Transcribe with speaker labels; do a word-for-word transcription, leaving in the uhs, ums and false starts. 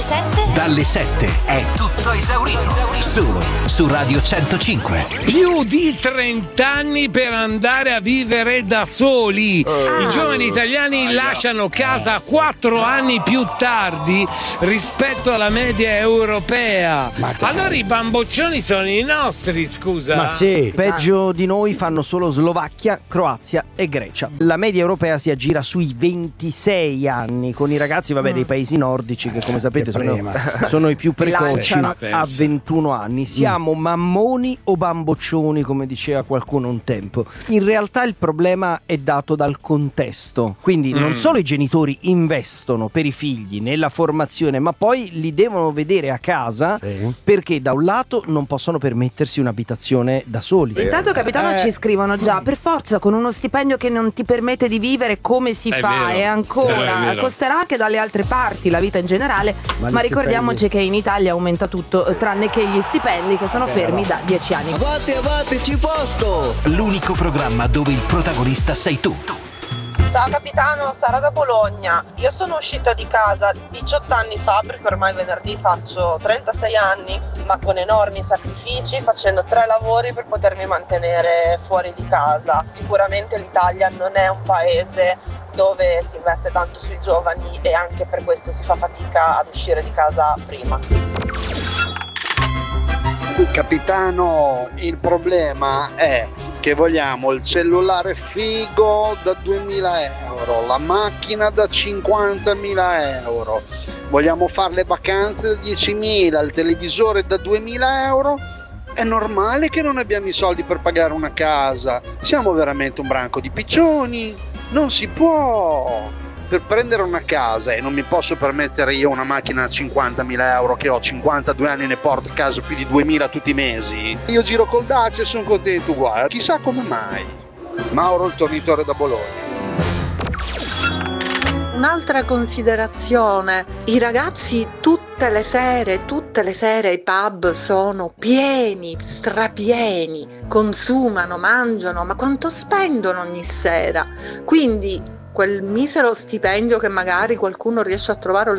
Speaker 1: sette?
Speaker 2: Dalle sette è tutto esaurito. Solo su Radio centocinque.
Speaker 3: Più di trenta anni per andare a vivere da soli.
Speaker 4: Ah.
Speaker 3: I giovani italiani lasciano casa quattro anni più tardi rispetto alla media europea. Allora i bamboccioni sono i nostri, scusa.
Speaker 4: Ma sì.
Speaker 5: Peggio di noi fanno solo Slovacchia, Croazia e Grecia. La media europea si aggira sui ventisei anni, con i ragazzi vabbè dei paesi nordici che come sapete sono, sono i più precoci a ventuno anni. Siamo mammoni o bamboccioni, come diceva qualcuno un tempo. In realtà il problema è dato dal contesto, quindi non
Speaker 3: Mm.
Speaker 5: solo i genitori investono per i figli nella formazione, ma poi li devono vedere a casa, perché da un lato non possono permettersi un'abitazione da soli.
Speaker 6: Intanto capitano
Speaker 5: Eh.
Speaker 6: ci scrivono già, per forza con uno stipendio che non ti permette di vivere come si
Speaker 3: È
Speaker 6: fa
Speaker 3: vero.
Speaker 6: e
Speaker 3: Sì, è
Speaker 6: ancora
Speaker 3: vero.
Speaker 6: costerà anche dalle altre parti la vita in generale,
Speaker 4: Ma
Speaker 6: ma,
Speaker 4: gli
Speaker 6: ricordiamoci che in Italia aumenta tutto eh, tranne che gli stipendi che sono fermi da dieci anni.
Speaker 7: Avanti, avanti, ci posto!
Speaker 2: L'unico programma dove il protagonista sei tu.
Speaker 8: Ciao capitano, Sara da Bologna. Io sono uscita di casa diciotto anni fa, perché ormai venerdì faccio trentasei anni, ma con enormi sacrifici, facendo tre lavori per potermi mantenere fuori di casa. Sicuramente l'Italia non è un paese dove si investe tanto sui giovani e anche per questo si fa fatica ad uscire di casa prima.
Speaker 9: Capitano, il problema è che vogliamo il cellulare figo da duemila euro, la macchina da cinquantamila euro, vogliamo fare le vacanze da diecimila, il televisore da duemila euro. È normale che non abbiamo i soldi per pagare una casa. Siamo veramente un branco di piccioni. Non si può. Per prendere una casa, e non mi posso permettere io una macchina da cinquantamila euro che ho cinquantadue anni e ne porto a casa più di duemila tutti i mesi, io giro col Dacia e sono contento uguale. Chissà come mai. Mauro, il tornitore da Bologna.
Speaker 10: Un'altra considerazione, i ragazzi tutte le sere, tutte le sere i pub sono pieni, strapieni, consumano, mangiano, ma quanto spendono ogni sera? Quindi quel misero stipendio che magari qualcuno riesce a trovare